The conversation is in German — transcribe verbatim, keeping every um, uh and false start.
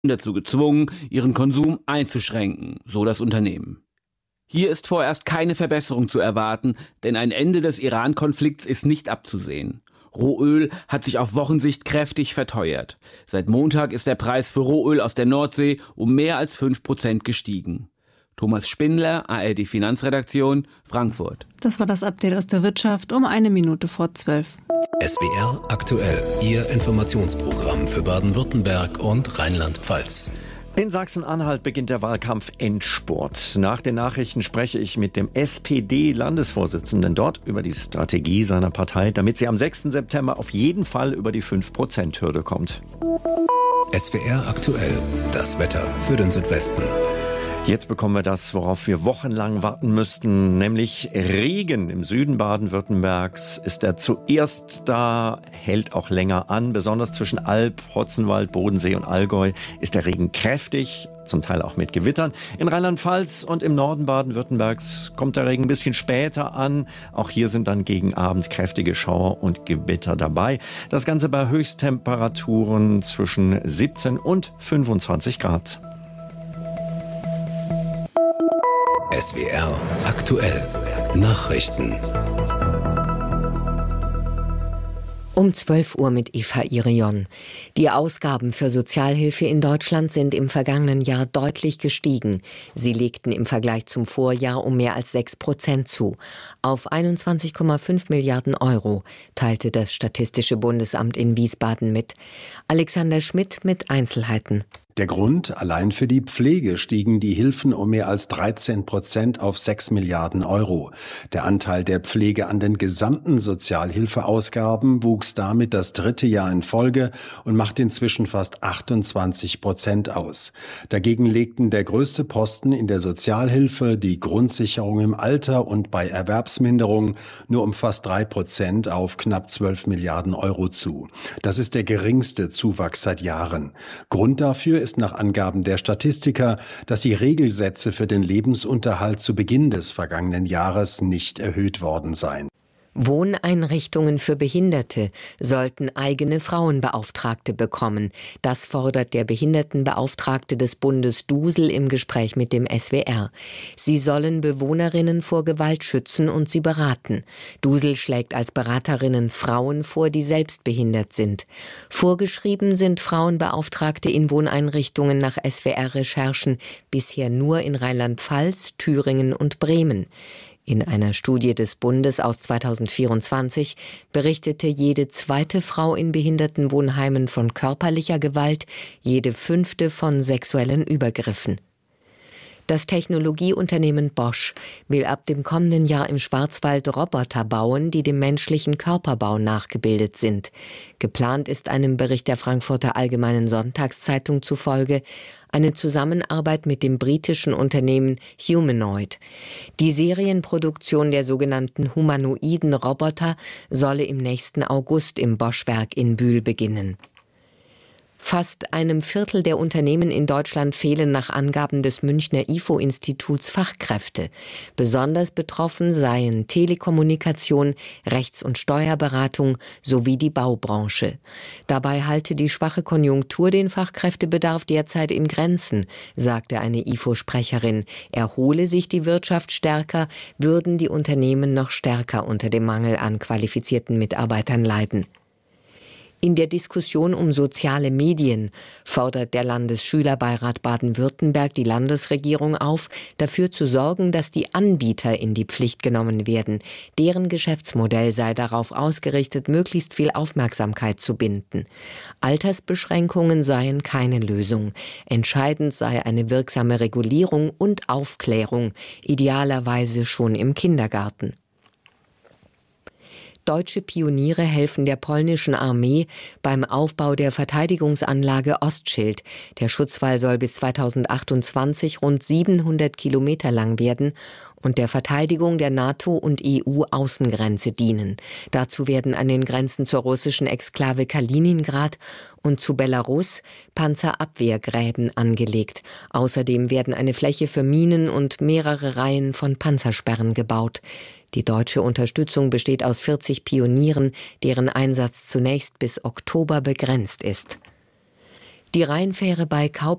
dazu gezwungen, ihren Konsum einzuschränken, so das Unternehmen. Hier ist vorerst keine Verbesserung zu erwarten, denn ein Ende des Iran-Konflikts ist nicht abzusehen. Rohöl hat sich auf Wochensicht kräftig verteuert. Seit Montag ist der Preis für Rohöl aus der Nordsee um mehr als fünf Prozent gestiegen. Thomas Spindler, A R D Finanzredaktion, Frankfurt. Das war das Update aus der Wirtschaft um eine Minute vor zwölf. S W R aktuell, Ihr Informationsprogramm für Baden-Württemberg und Rheinland-Pfalz. In Sachsen-Anhalt beginnt der Wahlkampf Endspurt. Nach den Nachrichten spreche ich mit dem S P D-Landesvorsitzenden dort über die Strategie seiner Partei, damit sie am sechsten September auf jeden Fall über die fünf Prozent Hürde kommt. S W R aktuell, das Wetter für den Südwesten. Jetzt bekommen wir das, worauf wir wochenlang warten müssten, nämlich Regen. Im Süden Baden-Württembergs ist er zuerst da, hält auch länger an. Besonders zwischen Alb, Hotzenwald, Bodensee und Allgäu ist der Regen kräftig, zum Teil auch mit Gewittern. In Rheinland-Pfalz und im Norden Baden-Württembergs kommt der Regen ein bisschen später an. Auch hier sind dann gegen Abend kräftige Schauer und Gewitter dabei. Das Ganze bei Höchsttemperaturen zwischen siebzehn und fünfundzwanzig Grad. S W R aktuell. Nachrichten. Um zwölf Uhr mit Eva Irion. Die Ausgaben für Sozialhilfe in Deutschland sind im vergangenen Jahr deutlich gestiegen. Sie legten im Vergleich zum Vorjahr um mehr als sechs Prozent zu. Auf einundzwanzig Komma fünf Milliarden Euro, teilte das Statistische Bundesamt in Wiesbaden mit. Alexander Schmidt mit Einzelheiten. Der Grund: allein für die Pflege stiegen die Hilfen um mehr als dreizehn Prozent auf sechs Milliarden Euro. Der Anteil der Pflege an den gesamten Sozialhilfeausgaben wuchs damit das dritte Jahr in Folge und macht inzwischen fast achtundzwanzig Prozent aus. Dagegen legten der größte Posten in der Sozialhilfe, die Grundsicherung im Alter und bei Erwerbsminderung, nur um fast drei Prozent auf knapp zwölf Milliarden Euro zu. Das ist der geringste Zuwachs seit Jahren. Grund dafür ist nach Angaben der Statistiker, dass die Regelsätze für den Lebensunterhalt zu Beginn des vergangenen Jahres nicht erhöht worden seien. Wohneinrichtungen für Behinderte sollten eigene Frauenbeauftragte bekommen. Das fordert der Behindertenbeauftragte des Bundes Dusel im Gespräch mit dem S W R. Sie sollen Bewohnerinnen vor Gewalt schützen und sie beraten. Dusel schlägt als Beraterinnen Frauen vor, die selbst behindert sind. Vorgeschrieben sind Frauenbeauftragte in Wohneinrichtungen nach S W R-Recherchen bisher nur in Rheinland-Pfalz, Thüringen und Bremen. In einer Studie des Bundes aus zweitausendvierundzwanzig berichtete jede zweite Frau in Behindertenwohnheimen von körperlicher Gewalt, jede fünfte von sexuellen Übergriffen. Das Technologieunternehmen Bosch will ab dem kommenden Jahr im Schwarzwald Roboter bauen, die dem menschlichen Körperbau nachgebildet sind. Geplant ist einem Bericht der Frankfurter Allgemeinen Sonntagszeitung zufolge eine Zusammenarbeit mit dem britischen Unternehmen Humanoid. Die Serienproduktion der sogenannten humanoiden Roboter solle im nächsten August im Bosch-Werk in Bühl beginnen. Fast einem Viertel der Unternehmen in Deutschland fehlen nach Angaben des Münchner I F O-Instituts Fachkräfte. Besonders betroffen seien Telekommunikation, Rechts- und Steuerberatung sowie die Baubranche. Dabei halte die schwache Konjunktur den Fachkräftebedarf derzeit in Grenzen, sagte eine I F O-Sprecherin. Erhole sich die Wirtschaft stärker, würden die Unternehmen noch stärker unter dem Mangel an qualifizierten Mitarbeitern leiden. In der Diskussion um soziale Medien fordert der Landesschülerbeirat Baden-Württemberg die Landesregierung auf, dafür zu sorgen, dass die Anbieter in die Pflicht genommen werden. Deren Geschäftsmodell sei darauf ausgerichtet, möglichst viel Aufmerksamkeit zu binden. Altersbeschränkungen seien keine Lösung. Entscheidend sei eine wirksame Regulierung und Aufklärung, idealerweise schon im Kindergarten. Deutsche Pioniere helfen der polnischen Armee beim Aufbau der Verteidigungsanlage Ostschild. Der Schutzwall soll bis zweitausendachtundzwanzig rund siebenhundert Kilometer lang werden und der Verteidigung der NATO- und E U-Außengrenze dienen. Dazu werden an den Grenzen zur russischen Exklave Kaliningrad und zu Belarus Panzerabwehrgräben angelegt. Außerdem werden eine Fläche für Minen und mehrere Reihen von Panzersperren gebaut. Die deutsche Unterstützung besteht aus vierzig Pionieren, deren Einsatz zunächst bis Oktober begrenzt ist. Die Rheinfähre bei Kaupang